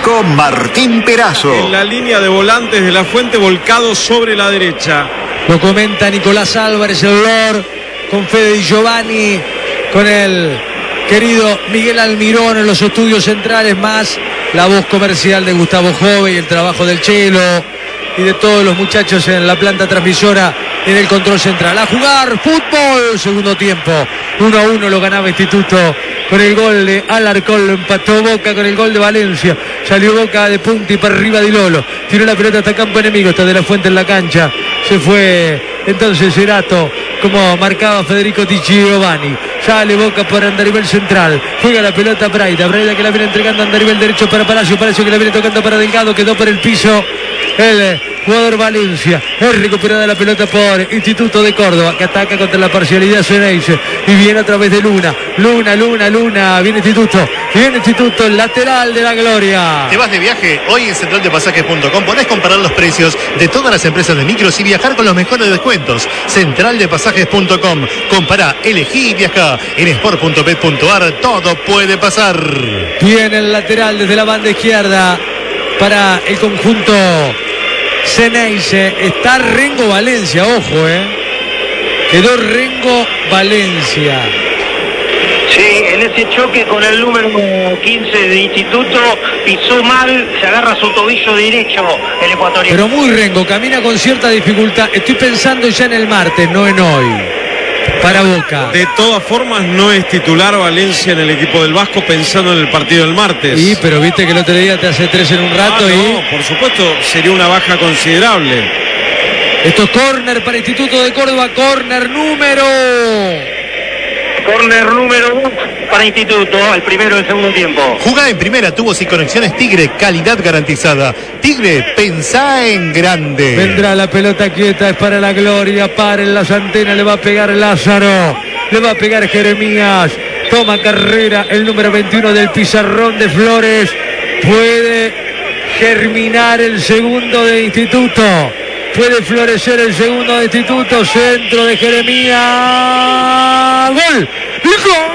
técnico Martín Perazo. En la línea de volantes de La Fuente, volcado sobre la derecha. Lo comenta Nicolás Álvarez, el Lord, con Fede Di Giovanni, con el querido Miguel Almirón en los estudios centrales, más la voz comercial de Gustavo Jove y el trabajo del Chelo y de todos los muchachos en la planta transmisora en el control central. A jugar fútbol, segundo tiempo. 1-1 lo ganaba Instituto con el gol de Alarcón, lo empató Boca con el gol de Valencia. Salió Boca de punta y para arriba Di Lolo. Tiró la pelota hasta campo enemigo, está De La Fuente en la cancha. Se fue entonces Cerato, como marcaba Federico Di Giovanni. Sale Boca por Andarivel central. Juega la pelota Braida que la viene entregando a Andarivel derecho para Palacio que la viene tocando para Delgado. Quedó por el piso el jugador Valencia. Es recuperada la pelota por Instituto de Córdoba, que ataca contra la parcialidad Ceneice. Y viene a través de Luna. Viene Instituto, el lateral de la gloria. ¿Te vas de viaje? Hoy en centraldepasajes.com podés comparar los precios de todas las empresas de micros y viajar con los mejores descuentos. Centraldepasajes.com. Compará, elegí y viajá. En sport.bet.ar todo puede pasar. Viene el lateral desde la banda izquierda para el conjunto Ceneice. Está Rengo Valencia, ojo, quedó Rengo Valencia. Sí, en ese choque con el número 15 de Instituto pisó mal, se agarra su tobillo derecho el ecuatoriano. Pero muy Rengo, camina con cierta dificultad. Estoy pensando ya en el martes, no en hoy. Para Boca. De todas formas, no es titular Valencia en el equipo del Vasco, pensando en el partido del martes. Sí, pero viste que el otro día te hace 3 en un rato. No, por supuesto, sería una baja considerable. Esto es córner para Instituto de Córdoba, córner número 2 para Instituto, el primero del segundo tiempo. Jugá en primera, tubos y conexiones Tigre, calidad garantizada. Tigre, pensá en grande. Vendrá la pelota quieta, es para la gloria. Paren las antenas, le va a pegar Lázaro, le va a pegar Jeremías. Toma carrera el número 21 del pizarrón de Flores. Puede germinar el segundo de Instituto. Puede florecer el segundo de Instituto. Centro de Jeremías. ¡Gol! ¡Gol!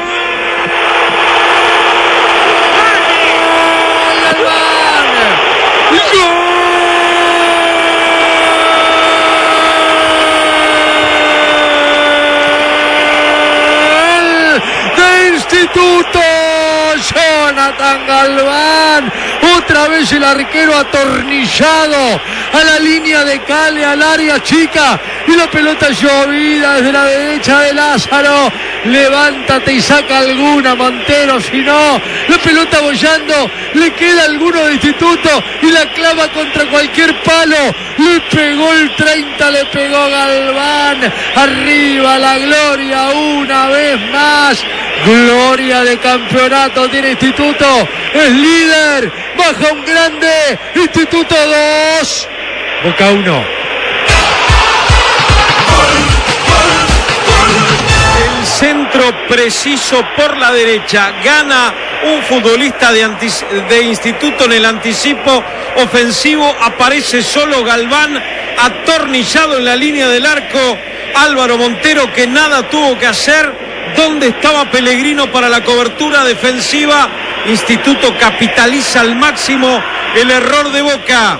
Instituto, Jonathan Galván, otra vez el arquero atornillado a la línea de Cale, al área chica, y la pelota llovida desde la derecha de Lázaro. Levántate y saca alguna, Montero, si no, la pelota bollando, le queda alguno de Instituto y la clava contra cualquier palo. Le pegó el 30, le pegó Galván. Arriba la gloria una vez más. Gloria de campeonato tiene Instituto, es líder, baja un grande, Instituto 2, Boca 1. El centro preciso por la derecha, gana un futbolista de Instituto en el anticipo ofensivo, aparece solo Galván, atornillado en la línea del arco, Álvaro Montero, que nada tuvo que hacer. ¿Dónde estaba Pellegrino para la cobertura defensiva? Instituto capitaliza al máximo el error de Boca.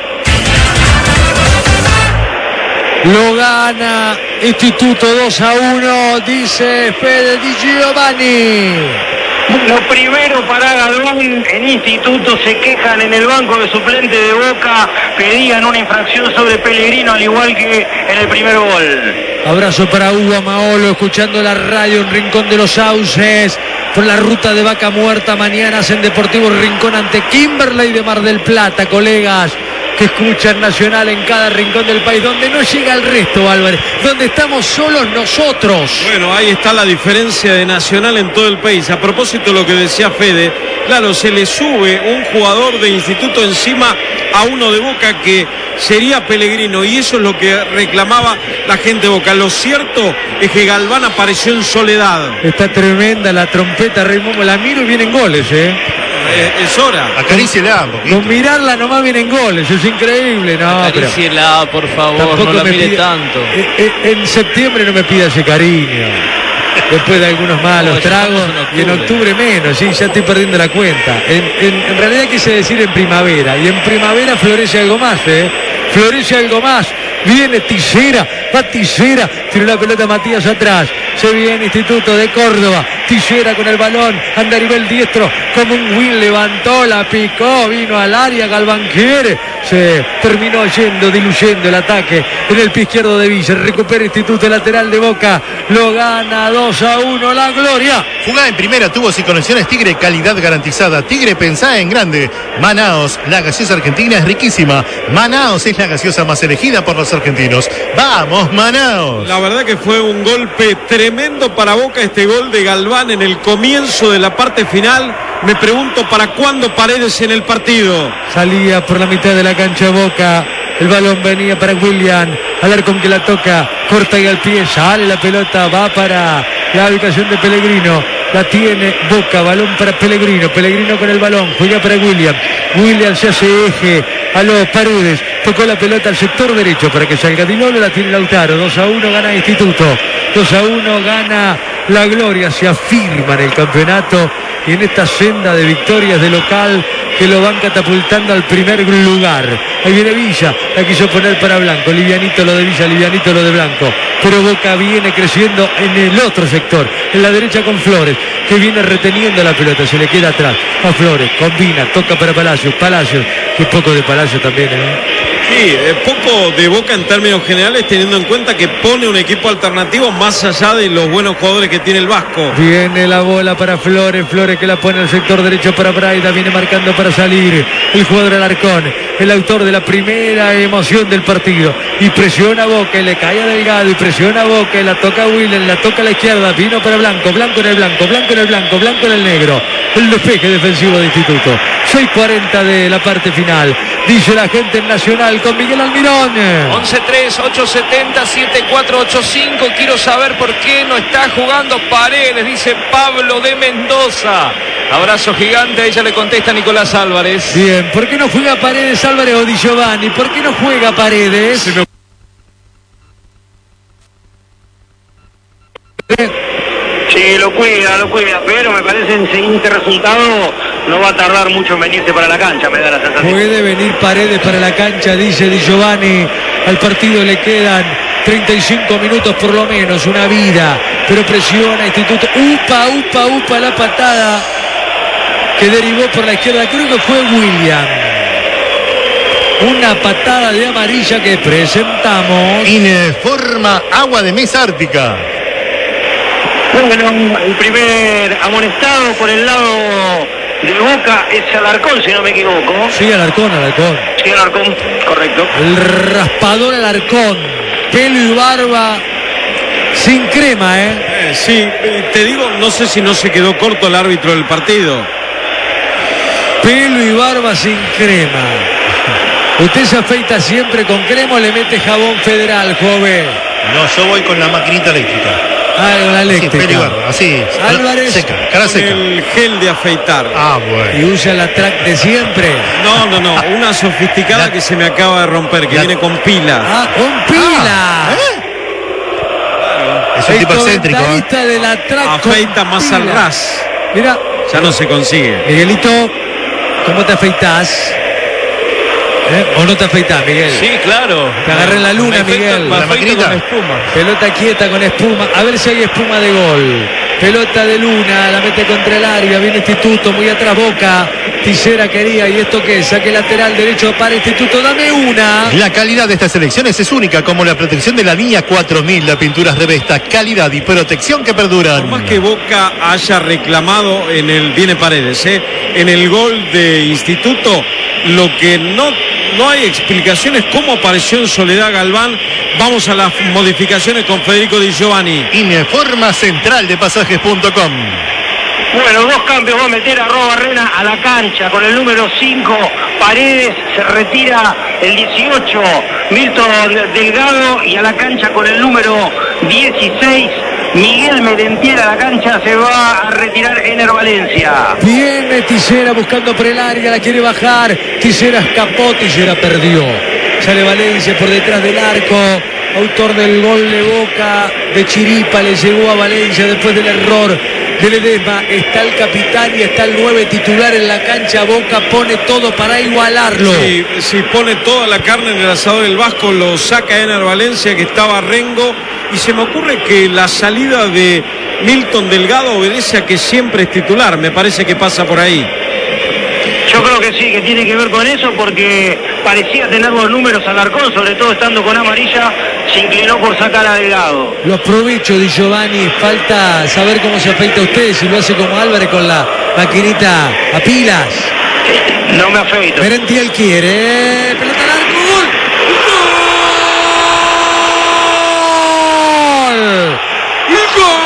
Lo gana Instituto 2-1, dice Fede Di Giovanni. Lo primero para Galván, en Instituto se quejan en el banco de suplente de Boca, pedían una infracción sobre Pellegrino al igual que en el primer gol. Abrazo para Hugo Amaolo, escuchando la radio en Rincón de los Sauces, por la ruta de Vaca Muerta, mañana en Deportivo Rincón ante Kimberley de Mar del Plata, colegas que escuchan Nacional en cada rincón del país, donde no llega el resto, Álvarez, donde estamos solos nosotros. Bueno, ahí está la diferencia de Nacional en todo el país. A propósito de lo que decía Fede, claro, se le sube un jugador de Instituto encima a uno de Boca que sería Pellegrino, y eso es lo que reclamaba la gente de Boca. Lo cierto es que Galván apareció en soledad. Está tremenda la trompeta, Raimundo, la miro y vienen goles, Es hora. Acaríciela un poquito. Con mirarla nomás vienen goles, es increíble. No, acaríciela, por favor, no la mire tanto. En septiembre no me pida ese cariño. después de algunos malos tragos, y en octubre menos, sí, ya estoy perdiendo la cuenta. En realidad quise decir en primavera, y en primavera florece algo más, florece algo más. Viene Tillera, va Tillera, tiene una pelota Matías atrás, se viene Instituto de Córdoba, Tillera con el balón, anda a nivel diestro, como un win, levantó, la picó, vino al área, Galván quiere, se terminó yendo, diluyendo el ataque en el pie izquierdo de Villa, recupera Instituto lateral de Boca, lo gana 2-1, la gloria. Jugada en primera, tubos y conexiones Tigre, calidad garantizada. Tigre, pensá en grande. Manaos, la gaseosa argentina es riquísima. Manaos es la gaseosa más elegida por los argentinos. ¡Vamos, Manaos! La verdad que fue un golpe tremendo para Boca, este gol de Galván en el comienzo de la parte final. Me pregunto para cuándo Paredes en el partido. Salía por la mitad de la cancha Boca, el balón venía para William, Alarcón que la toca, corta y al pie, sale la pelota, va para la ubicación de Pellegrino, la tiene Boca, balón para Pellegrino, Pellegrino con el balón, juega para William, William se hace eje a los Paredes, tocó la pelota al sector derecho para que salga Dinolo, la tiene Lautaro, 2-1 gana Instituto, 2-1 gana la gloria, se afirma en el campeonato y en esta senda de victorias de local que lo van catapultando al primer lugar. Ahí viene Villa, la quiso poner para Blanco, livianito lo de Villa, livianito lo de Blanco, pero Boca viene creciendo en el otro sector, en la derecha con Flores, que viene reteniendo la pelota, se le queda atrás a Flores, combina, toca para Palacios, que poco de Palacios también, Sí, poco de Boca en términos generales, teniendo en cuenta que pone un equipo alternativo más allá de los buenos jugadores que tiene el Vasco. Viene la bola para Flores, Flores que la pone al sector derecho para Braida, viene marcando para salir el jugador Alarcón, el autor de la primera emoción del partido, y presiona a Boca, y le cae a Delgado, y presiona a Boca, y la toca a Willen, la toca a la izquierda, vino para Blanco, Blanco en el blanco, Blanco en el blanco, Blanco en el negro, el despeje defensivo de Instituto. 6:40 de la parte final, dice la gente en Nacional con Miguel Almirón. 11-3-870-7485. Quiero saber por qué no está jugando Paredes, dice Pablo de Mendoza. Abrazo gigante, a ella le contesta Nicolás Álvarez. Bien, ¿por qué no juega Paredes, Álvarez o Di Giovanni? ¿Por qué no juega Paredes? Sí, lo cuida, pero me parece en siguiente resultado no va a tardar mucho en venirse para la cancha, me da la sensación. Puede venir Paredes para la cancha, dice Di Giovanni. Al partido le quedan 35 minutos por lo menos, una vida, pero presiona Instituto. Upa, la patada que derivó por la izquierda, creo que fue William. Una patada de amarilla que presentamos. Informa Agua de Mesa Ártica. Bueno, el primer amonestado por el lado de Boca es Alarcón, si no me equivoco. Sí, Alarcón. Sí, Alarcón, correcto. El raspador Alarcón, pelo y barba sin crema, Sí, te digo, no sé si no se quedó corto el árbitro del partido. Pelo y barba sin crema. ¿Usted se afeita siempre con crema o le mete jabón federal, joven? No, yo voy con la maquinita eléctrica. Ah, con la eléctrica. Así, Álvarez, seca, cara seca. El gel de afeitar. Bueno. Y usa la track de siempre. No, una sofisticada que se me acaba de romper, que viene con pila. Ah, con pila. Es un tipo excéntrico. Comentarista de la track Afeita más pila. al ras. Mira, Ya no se consigue. Miguelito, ¿cómo te afeitas? ¿O no te afeitás, Miguel? Sí, claro. Te agarré en la luna, Miguel. Me La afeito maquinita. con espuma. Pelota quieta con espuma. A ver si hay espuma de gol. Pelota de Luna, la mete contra el área. Viene Instituto, muy atrás Boca. Tijera quería, ¿y esto qué? Saque lateral derecho para Instituto. Dame una. La calidad de estas selecciones es única, como la protección de la línea 4000, la pinturas Revesta, calidad y protección que perduran. Por más que Boca haya reclamado en el, viene Paredes, en el gol de Instituto, lo que no hay explicaciones cómo apareció en Soledad Galván. Vamos a las modificaciones con Federico Di Giovanni. Informa central de pasajes.com. Bueno, dos cambios va a meter a Barrena a la cancha con el número 5. Paredes, se retira el 18. Milton Delgado, y a la cancha con el número 16. Miguel Merentiel a la cancha, se va a retirar Ener Valencia. Viene Tijera buscando por el área, la quiere bajar. Tijera escapó, Tijera perdió. Sale Valencia por detrás del arco. autor del gol de Boca de chiripa, le llegó a Valencia después del error de Ledesma. Está el capitán y está el 9 titular en la cancha. Boca pone todo para igualarlo. Sí, si pone toda la carne en el asador del Vasco, lo saca Ener Valencia, que estaba Rengo, y se me ocurre que la salida de Milton Delgado obedece a que siempre es titular. Me parece que pasa por ahí. Yo creo que sí, que tiene que ver con eso, porque parecía tener los números Alarcón, sobre todo estando con amarilla, se inclinó por sacar a Delgado. Lo aprovecho, Di Giovanni. Falta saber cómo se afeita a usted, si lo hace como Álvarez con la maquinita a pilas. No me afeito. Merentiel quiere. Pelota al arco, gol. ¡Gol! ¡Gol!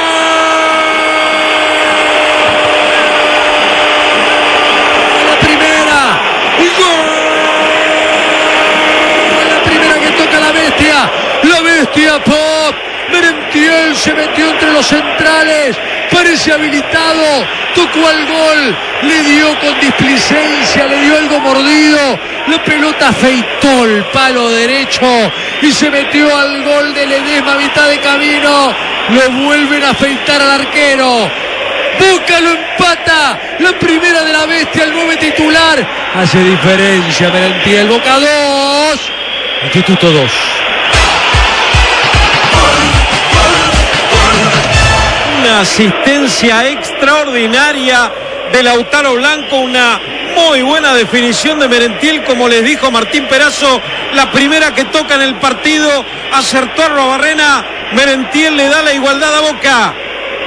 La bestia Pop. Merentiel se metió entre los centrales, parece habilitado, tocó al gol, le dio con displicencia, le dio algo mordido, la pelota afeitó el palo derecho y se metió al gol de Ledesma a mitad de camino. Lo vuelven a afeitar al arquero. Boca lo empata, la primera de la bestia, el 9 titular. Hace diferencia Merentiel. Boca 2, Instituto 2. Una asistencia extraordinaria de Lautaro Blanco, una muy buena definición de Merentiel, como les dijo Martín Perazo, la primera que toca en el partido, acertó a Arruabarrena, Merentiel le da la igualdad a Boca.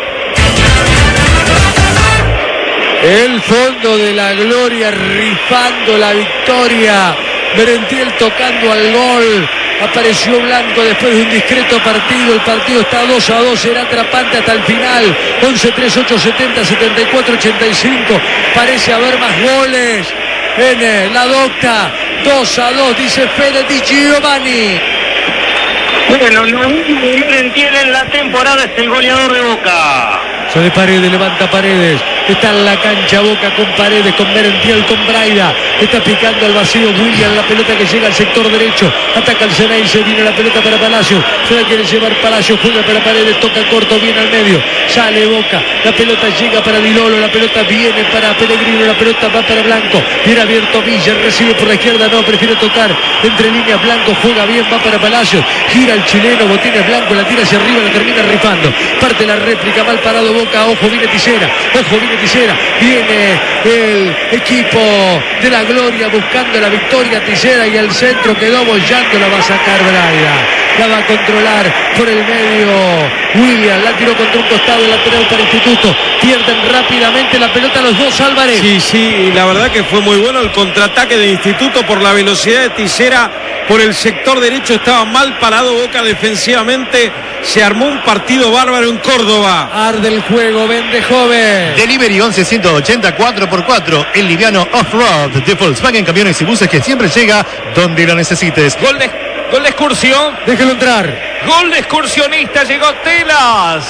El fondo de la gloria rifando la victoria, Merentiel tocando al gol. Apareció Blanco después de un discreto partido. El partido está 2-2, será atrapante hasta el final. 11-3, 8-70, 74-85. Parece haber más goles en la Docta. 2-2, dice Fede Di Giovanni. Bueno, lo único que Merentiel en la temporada es el goleador de Boca. Sobre Paredes, levanta Paredes. Está en la cancha Boca con Paredes, con Merentiel, con Braida. Está picando al vacío William, la pelota que llega al sector derecho. Ataca el Ceney, se viene la pelota para Palacios. Se la quiere llevar Palacios, juega para Paredes, toca corto, viene al medio. Sale Boca, la pelota llega para Dilolo, la pelota viene para Pellegrino, la pelota va para Blanco. Viene abierto Villa, recibe por la izquierda, no, prefiere tocar entre líneas. Blanco juega bien, va para Palacios. Gira el chileno, Botines Blanco, la tira hacia arriba, la termina rifando. Parte la réplica, mal parado Boca, ojo, viene Tisera, ojo, viene Tisera. Viene el equipo de la gloria buscando la victoria. Tisera y el centro quedó bollando, la va a sacar Braida. La va a controlar por el medio William, la tiró contra un costado, el lateral para Instituto. Pierden rápidamente la pelota los dos, Álvarez. Sí, la verdad que fue muy bueno el contraataque de Instituto por la velocidad de Tisera. Por el sector derecho estaba mal parado Boca defensivamente. Se armó un partido bárbaro en Córdoba. Arde el juego, vende joven. Delivery 11-180 4x4, el liviano off-road de Volkswagen Camiones y Buses, que siempre llega donde lo necesites. Gol de excursión. Déjelo entrar. Gol de excursionista, llegó Telas.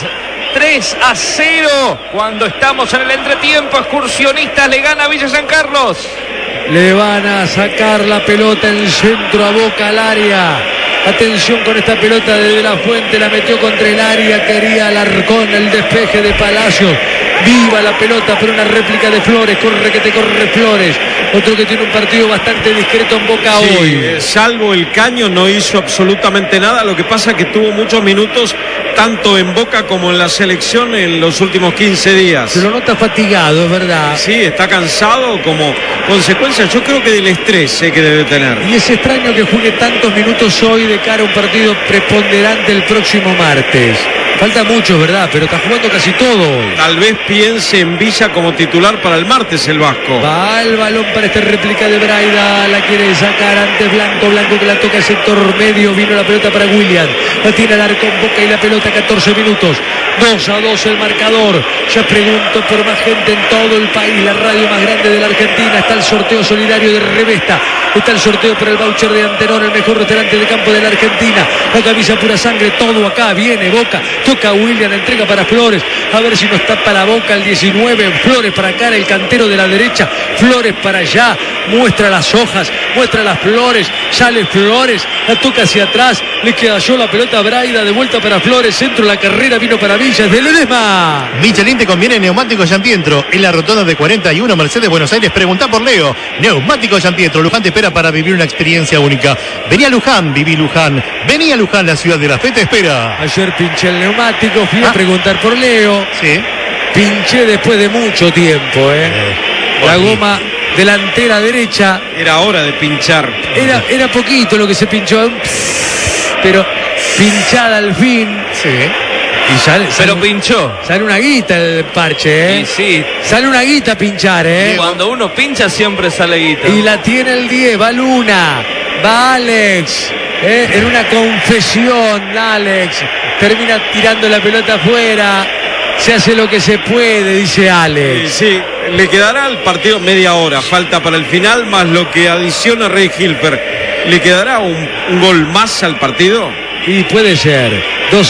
3-0 cuando estamos en el entretiempo. Excursionistas le gana a Villa San Carlos. Le van a sacar la pelota en centro a Boca al área. Atención con esta pelota de De La Fuente, la metió contra el área, quería Alarcón, el despeje de Palacios. Viva la pelota, pero una réplica de Flores, corre que te corre Flores. Otro que tiene un partido bastante discreto en Boca hoy. Salvo el Caño no hizo absolutamente nada. Lo que pasa es que tuvo muchos minutos tanto en Boca como en la selección en los últimos 15 días. Se lo nota fatigado, es verdad. Sí, está cansado como consecuencia, yo creo que del estrés que debe tener. Y es extraño que juegue tantos minutos hoy de cara a un partido preponderante el próximo martes. Falta mucho, ¿verdad? Pero está jugando casi todo hoy. Tal vez piense en Villa como titular para el martes el Vasco. Va el balón para esta réplica de Braida. La quiere sacar antes Blanco. Blanco que la toca al sector medio. Vino la pelota para William. La tira el arco en Boca y la pelota 14 minutos. 2-2 el marcador. Ya pregunto por más gente en todo el país. La radio más grande de la Argentina. Está el sorteo solidario de Revesta. Está el sorteo por el voucher de Antenor, el mejor restaurante de campo de la Argentina. La camisa pura sangre. Todo acá. Viene Boca. toca William, entrega para Flores, a ver si nos tapa la boca el 19, Flores para acá, el cantero de la derecha, Flores para allá, muestra las hojas, muestra las flores, sale Flores, la toca hacia atrás, le queda yo la pelota a Braida, de vuelta para Flores, centro de la carrera, vino para Villas, de Ledesma. Michelin te conviene neumáticos Giampietro. En la rotonda de 41 Mercedes Buenos Aires, preguntá por Leo. Neumáticos Giampietro. Luján te espera para vivir una experiencia única. Vení a Luján, viví Luján. Vení a Luján, la ciudad de la fe te espera. Ayer pinché el neumático, fui a preguntar por Leo. Sí. Pinché después de mucho tiempo, la goma delantera derecha. Era hora de pinchar. Era poquito lo que se pinchó, pero pinchada al fin. Sí. Y sale, Pero pinchó. Sale una guita el parche, Y sí. Sale una guita a pinchar, Cuando uno pincha siempre sale guita. Y la tiene el 10, va Luna, va Alex, en una confesión, Alex. Termina tirando la pelota afuera. Se hace lo que se puede, dice Alex. Sí, le quedará al partido media hora. Falta para el final, más lo que adiciona Rey Hilfer. ¿Le quedará un gol más al partido? Y puede ser.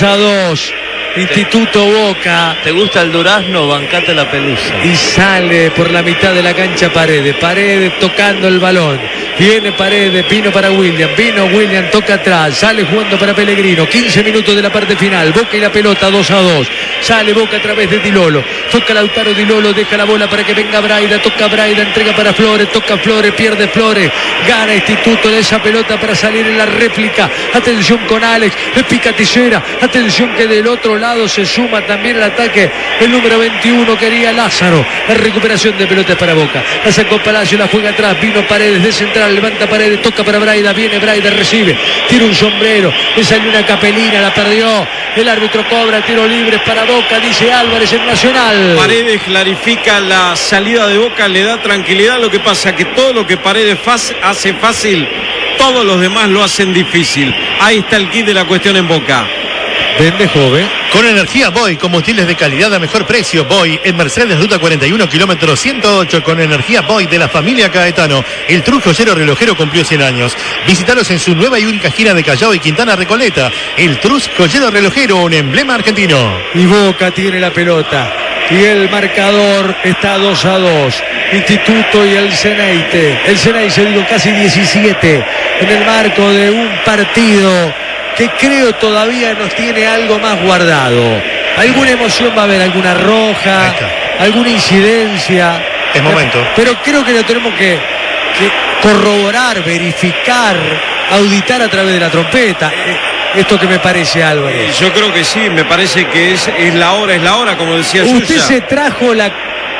2-2. Instituto Boca. ¿Te gusta el durazno? Bancate la pelusa. Y sale por la mitad de la cancha Paredes tocando el balón. Viene Paredes, vino para William, toca atrás, sale jugando para Pellegrino. 15 minutos de la parte final. Boca y la pelota 2-2. Sale Boca a través de Di Lolo. Toca Lautaro Di Lolo, deja la bola para que venga Braida. Toca Braida, entrega para Flores, toca Flores, pierde Flores. Gana Instituto de esa pelota para salir en la réplica. Atención con Alex, le pica Tillera. Atención que del otro lado se suma también el ataque. El número 21 quería Lázaro. La recuperación de pelotas para Boca. La sacó Palacio, la juega atrás. Vino Paredes de central, levanta Paredes, toca para Braida. Viene Braida, recibe. Tira un sombrero. Le salió una capelina, la perdió. El árbitro cobra tiro libre para Boca, dice Álvarez en Nacional. Paredes clarifica la salida de Boca, le da tranquilidad. Lo que pasa que todo lo que Paredes hace fácil, todos los demás lo hacen difícil. Ahí está el kit de la cuestión en Boca. Vende joven. Con energía Boy, combustibles de calidad a mejor precio. Boy en Mercedes, ruta 41, kilómetro 108. Con energía Boy de la familia Caetano. El Trus Joyero Relojero cumplió 100 años. Visítalos en su nueva y única gira de Callao y Quintana Recoleta. El Trus Joyero Relojero, un emblema argentino. Y Boca tiene la pelota. Y el marcador está 2-2. Instituto y el Ceneice. El Ceneice, digo, casi 17. En el marco de un partido que creo todavía nos tiene algo más guardado. Alguna emoción va a haber, alguna roja, alguna incidencia. Es momento. Pero creo que lo tenemos que corroborar, verificar, auditar a través de la trompeta. Esto que me parece, Álvarez. Yo creo que sí, me parece que es la hora, como decía Usted Yuya. se trajo la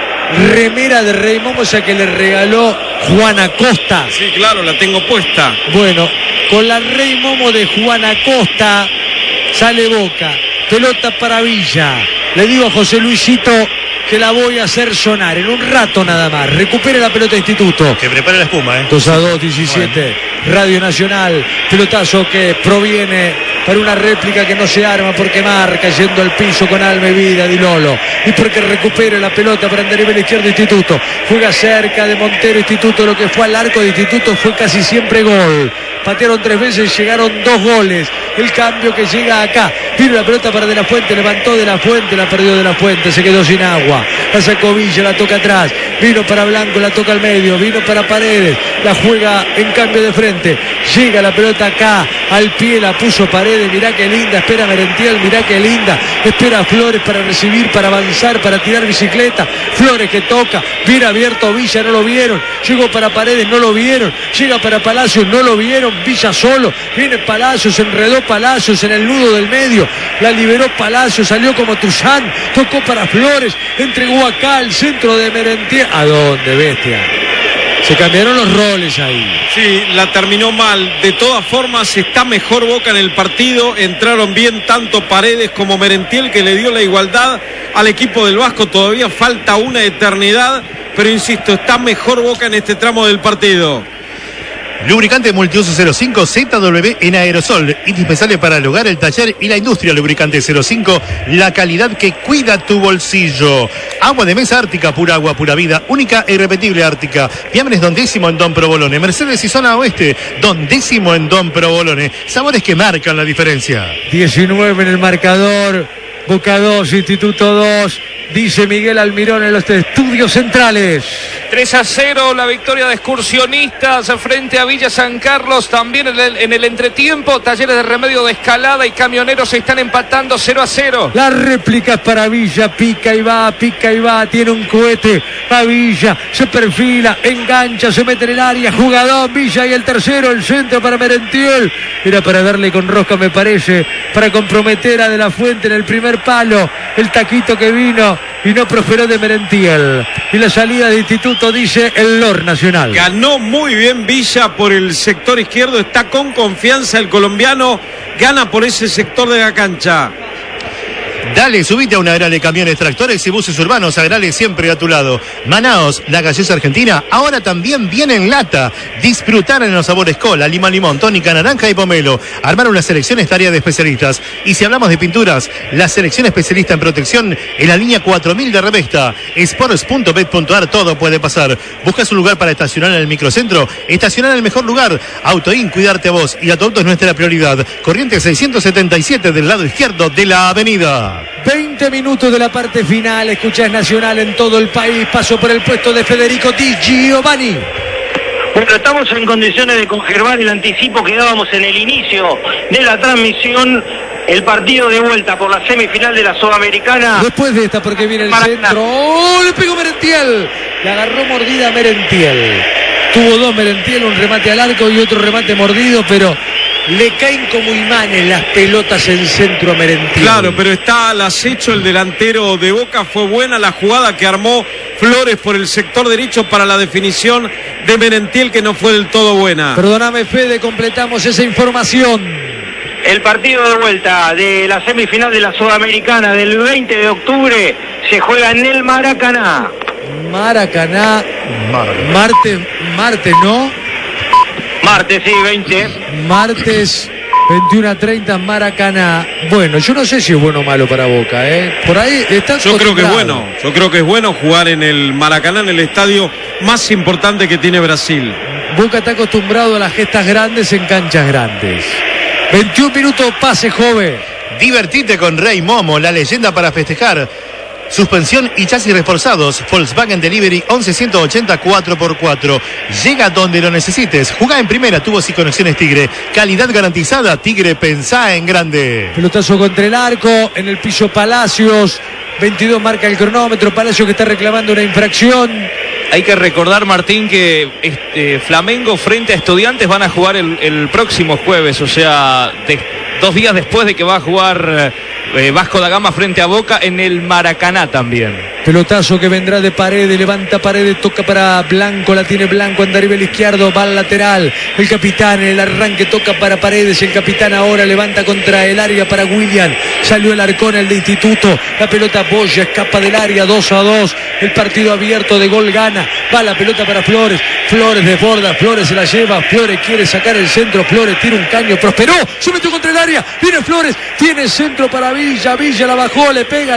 remera de Rey Momo, esa que le regaló Juan Acosta. Sí, claro, la tengo puesta. Bueno, con la Rey Momo de Juan Acosta sale Boca. Pelota para Villa. Le digo a José Luisito que la voy a hacer sonar en un rato nada más. Recupere la pelota Instituto. Que prepare la espuma, 2-2, 17. Radio Nacional. Pelotazo que proviene para una réplica que no se arma porque marca yendo al piso con alma y vida Di Lolo. Y porque recupere la pelota para andar a nivel izquierdo Instituto. Juega cerca de Montero Instituto. Lo que fue al arco de Instituto fue casi siempre gol. Patearon 3 veces, llegaron 2 goles. El cambio que llega acá. Vino la pelota para De La Fuente, levantó De La Fuente, la perdió De La Fuente, se quedó sin agua. La sacó Villa, la toca atrás. Vino para Blanco, la toca al medio. Vino para Paredes, la juega en cambio de frente. Llega la pelota acá, al pie, la puso Paredes. Mirá qué linda, espera Merentiel, mirá qué linda. Espera Flores para recibir, para avanzar, para tirar bicicleta. Flores que toca, viene abierto Villa, no lo vieron. Llegó para Paredes, no lo vieron. Llega para Palacios, no lo vieron. Villa solo, viene Palacios, enredó Palacios en el nudo del medio. La liberó Palacios, salió como Tuzán, tocó para Flores, entregó acá al centro de Merentiel. ¿A dónde, bestia? Se cambiaron los roles ahí. Sí, la terminó mal. De todas formas, está mejor Boca en el partido. Entraron bien tanto Paredes como Merentiel, que le dio la igualdad al equipo del Vasco. Todavía falta una eternidad, pero insisto, está mejor Boca en este tramo del partido. Lubricante multiuso 05 ZW en aerosol, indispensable para el hogar, el taller y la industria. Lubricante 05, la calidad que cuida tu bolsillo. Agua de mesa Ártica, pura agua, pura vida, única e irrepetible Ártica. Fiambres Don Décimo en Don Provolone, Mercedes y zona oeste, Don Décimo en Don Provolone. Sabores que marcan la diferencia. 19 en el marcador. Boca 2, Instituto 2, dice Miguel Almirón en los estudios centrales. 3-0 la victoria de Excursionistas frente a Villa San Carlos. También en el entretiempo, Talleres de Remedio de Escalada y Camioneros se están empatando 0-0. La réplica es para Villa, pica y va, tiene un cohete a Villa, se perfila, engancha, se mete en el área, jugador Villa y el tercero, el centro para Merentiel. Era para darle con rosca, me parece, para comprometer a De la Fuente en el primer palo, el taquito que vino y no prosperó de Merentiel. Y la salida de Instituto, dice el Lord Nacional. Ganó muy bien Villa por el sector izquierdo, está con confianza el colombiano, gana por ese sector de la cancha. Dale, subite a una era de camiones, tractores y buses urbanos. Agrale siempre a tu lado. Manaos, la gaseosa argentina, ahora también viene en lata. Disfrutar en los sabores cola, lima, limón, tónica, naranja y pomelo. Armar una selección es tarea de especialistas. Y si hablamos de pinturas, la selección especialista en protección en la línea 4000 de Revesta. Sports.bet.ar, todo puede pasar. ¿Buscas un lugar para estacionar en el microcentro? Estacionar en el mejor lugar. Autoin, cuidarte a vos y a tu auto es nuestra prioridad. Corriente 677 del lado izquierdo de la avenida. 20 minutos de la parte final, escuchás Nacional en todo el país, paso por el puesto de Federico Di Giovanni. Bueno, estamos en condiciones de conservar el anticipo que dábamos en el inicio de la transmisión, el partido de vuelta por la semifinal de la Sudamericana. Después de esta, porque viene el centro, ¡oh! Le pegó Merentiel, le agarró mordida Merentiel. Tuvo dos Merentiel, un remate al arco y otro remate mordido, pero le caen como imanes las pelotas en centro a Merentiel. Claro, pero está al acecho el delantero de Boca. Fue buena la jugada que armó Flores por el sector derecho para la definición de Merentiel, que no fue del todo buena. Perdóname, Fede, completamos esa información. El partido de vuelta de la semifinal de la Sudamericana del 20 de octubre se juega en el Maracaná. Maracaná, martes, ¿no? Martes, sí, 20. Martes, 21:30, Maracaná. Bueno, yo no sé si es bueno o malo para Boca, ¿eh? Por ahí está. Yo creo que es bueno. Yo creo que es bueno jugar en el Maracaná, en el estadio más importante que tiene Brasil. Boca está acostumbrado a las gestas grandes en canchas grandes. 21 minutos, pase, joven. Divertite con Rey Momo, la leyenda para festejar. Suspensión y chasis reforzados. Volkswagen Delivery 11180 4x4. Llega donde lo necesites. Jugá en primera, tubos y conexiones Tigre. Calidad garantizada. Tigre, pensá en grande. Pelotazo contra el arco. En el piso Palacios. 22 marca el cronómetro. Palacios que está reclamando una infracción. Hay que recordar, Martín, que Flamengo frente a Estudiantes van a jugar el próximo jueves. O sea, 2 días después de que va a jugar Vasco da Gama frente a Boca en el Maracaná también. Pelotazo que vendrá de Paredes, levanta Paredes, toca para Blanco, la tiene Blanco, anda arriba el izquierdo, va al lateral, el capitán en el arranque toca para Paredes, el capitán ahora levanta contra el área para William, salió el Arcón, el de Instituto, la pelota apoya, escapa del área, 2-2, el partido abierto de gol gana, va la pelota para Flores, Flores desborda, Flores se la lleva, Flores quiere sacar el centro, Flores tira un caño, prosperó, se metió contra el área, viene Flores, tiene centro para Villa la bajó, le pega,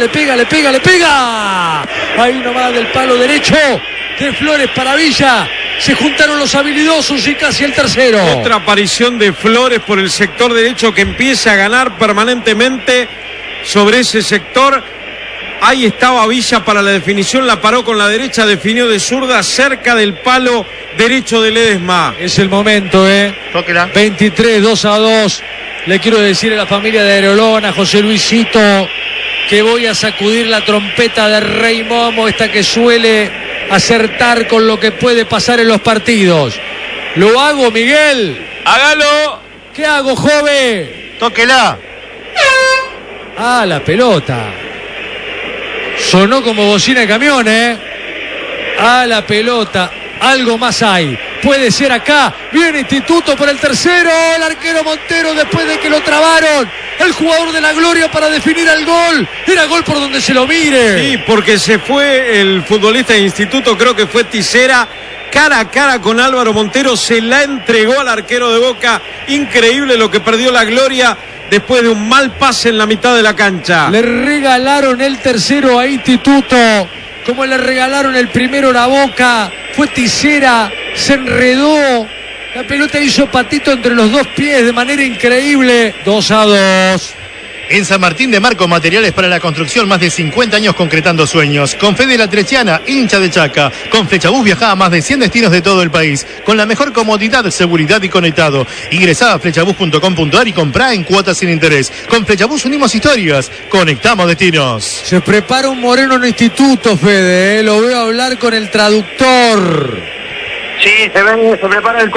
ahí nomás del palo derecho de Flores para Villa, se juntaron los habilidosos y casi el tercero. Otra aparición de Flores por el sector derecho que empieza a ganar permanentemente sobre ese sector. Ahí estaba Villa para la definición, la paró con la derecha, definió de zurda cerca del palo derecho de Ledesma. Es el momento, Tóquela. 23, 2-2. Le quiero decir a la familia de Aerolón, a José Luisito, que voy a sacudir la trompeta de Rey Momo, esta que suele acertar con lo que puede pasar en los partidos. ¿Lo hago, Miguel? ¡Hágalo! ¿Qué hago, joven? Tóquela. Ah, la pelota. Sonó como bocina de camión, Ah, la pelota. Algo más hay. Puede ser acá. Viene Instituto por el tercero. El arquero Montero después de que lo trabaron. El jugador de la gloria para definir el gol. Era gol por donde se lo mire. Sí, porque se fue el futbolista de Instituto, creo que fue Tisera, cara a cara con Álvaro Montero. Se la entregó al arquero de Boca. Increíble lo que perdió la gloria después de un mal pase en la mitad de la cancha. Le regalaron el tercero a Instituto, como le regalaron el primero a la Boca. Fue Tisera, se enredó, la pelota hizo patito entre los dos pies de manera increíble. 2-2. En San Martín de Marco, materiales para la construcción, más de 50 años concretando sueños. Con Fede La Treciana, hincha de Chaca. Con Flechabús viajá a más de 100 destinos de todo el país. Con la mejor comodidad, seguridad y conectado. Ingresá a flechabús.com.ar y comprá en cuotas sin interés. Con Flechabús unimos historias, conectamos destinos. Se prepara un Moreno en el instituto, Fede, lo veo hablar con el traductor. Sí, se prepara el